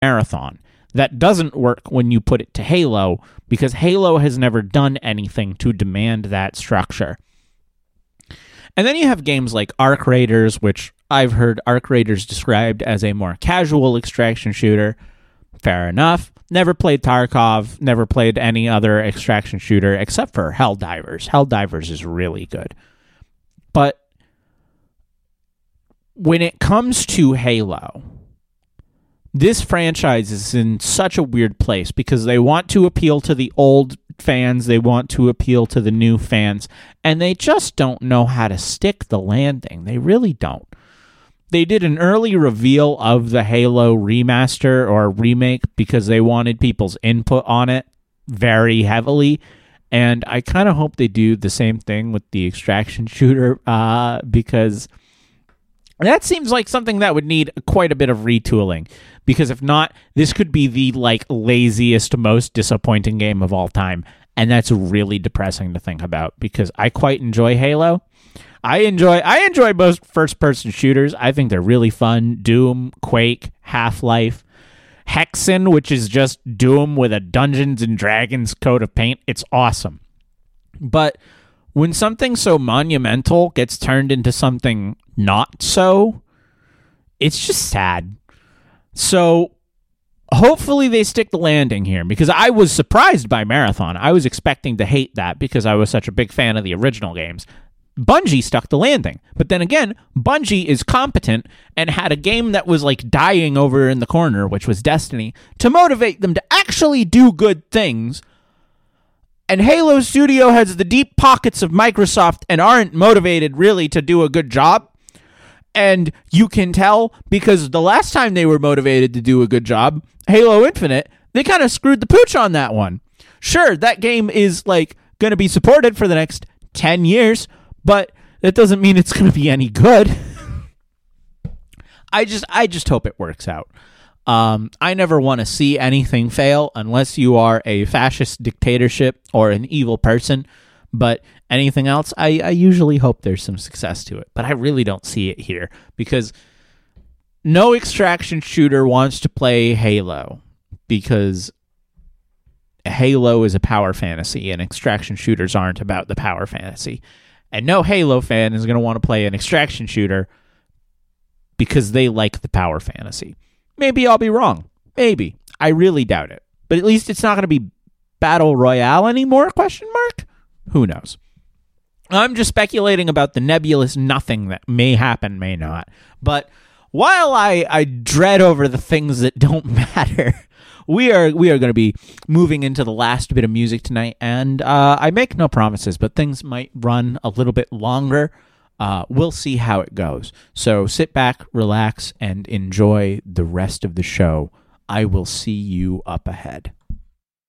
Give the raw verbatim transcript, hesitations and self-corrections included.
Marathon. That doesn't work when you put it to Halo, because Halo has never done anything to demand that structure. And then you have games like Arc Raiders, which I've heard Arc Raiders described as a more casual extraction shooter. Fair enough. Never played Tarkov, never played any other extraction shooter except for Helldivers. Helldivers is really good. But when it comes to Halo, this franchise is in such a weird place because they want to appeal to the old fans, they want to appeal to the new fans, and they just don't know how to stick the landing. They really don't. They did an early reveal of the Halo remaster or remake because they wanted people's input on it very heavily, and I kind of hope they do the same thing with the extraction shooter uh, because that seems like something that would need quite a bit of retooling, because if not, this could be the like laziest, most disappointing game of all time, and that's really depressing to think about because I quite enjoy Halo. I enjoy I enjoy most first-person shooters. I think they're really fun. Doom, Quake, Half-Life, Hexen, which is just Doom with a Dungeons and Dragons coat of paint. It's awesome. But when something so monumental gets turned into something not so, it's just sad. So hopefully they stick the landing here, because I was surprised by Marathon. I was expecting to hate that because I was such a big fan of the original games. Bungie stuck the landing. But then again, Bungie is competent and had a game that was like dying over in the corner, which was Destiny, to motivate them to actually do good things. And Halo Studio has the deep pockets of Microsoft and aren't motivated really to do a good job. And you can tell because the last time they were motivated to do a good job, Halo Infinite, they kind of screwed the pooch on that one. Sure, that game is like going to be supported for the next ten years, but that doesn't mean it's going to be any good. I just I just hope it works out. Um, I never want to see anything fail unless you are a fascist dictatorship or an evil person. But anything else, I, I usually hope there's some success to it. But I really don't see it here because no extraction shooter wants to play Halo because Halo is a power fantasy and extraction shooters aren't about the power fantasy. And no Halo fan is going to want to play an extraction shooter because they like the power fantasy. Maybe I'll be wrong. Maybe. I really doubt it. But at least it's not going to be Battle Royale anymore, question mark? Who knows? I'm just speculating about the nebulous nothing that may happen, may not. But while I, I dread over the things that don't matter, we are we are going to be moving into the last bit of music tonight. And uh, I make no promises, but things might run a little bit longer. Uh, we'll see how it goes. So sit back, relax, and enjoy the rest of the show. I will see you up ahead.